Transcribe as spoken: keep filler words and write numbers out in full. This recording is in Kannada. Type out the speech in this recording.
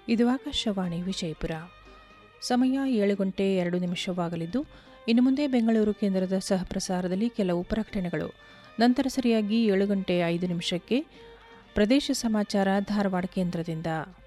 ಇದು ಆಕಾಶವಾಣಿ ವಿಜಯಪುರ. ಸಮಯ ಏಳು ಗಂಟೆ ಎರಡು ನಿಮಿಷವಾಗಲಿದ್ದು, ಇನ್ನು ಮುಂದೆ ಬೆಂಗಳೂರು ಕೇಂದ್ರದ ಸಹಪ್ರಸಾರದಲ್ಲಿ ಕೆಲವು ಪ್ರಕಟಣೆಗಳು. ನಂತರ ಸರಿಯಾಗಿ ಏಳು ಗಂಟೆ ಐದು ನಿಮಿಷಕ್ಕೆ ಪ್ರದೇಶ ಸಮಾಚಾರ ಧಾರವಾಡ ಕೇಂದ್ರದಿಂದ.